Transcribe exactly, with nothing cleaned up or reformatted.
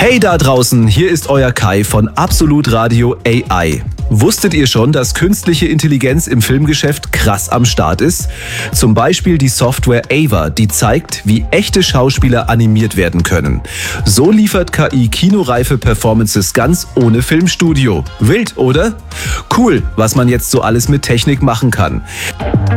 Hey da draußen, hier ist euer Kai von Absolut Radio A I. Wusstet ihr schon, dass künstliche Intelligenz im Filmgeschäft krass am Start ist? Zum Beispiel die Software Ava, die zeigt, wie echte Schauspieler animiert werden können. So liefert K I kinoreife Performances ganz ohne Filmstudio. Wild, oder? Cool, was man jetzt so alles mit Technik machen kann.